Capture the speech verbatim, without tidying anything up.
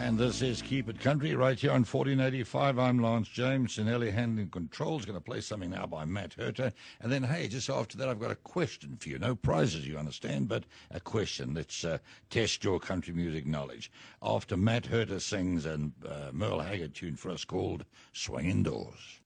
And this is Keep It Country right here on fourteen eighty-five. I'm Lance James, and Ellie Handling Controls. Going to play something now by Matt Herter. And then, hey, just after that, I've got a question for you. No prizes, you understand, but a question. Let's uh, test your country music knowledge. After Matt Herter sings a uh, Merle Haggard tune for us called Swing Indoors.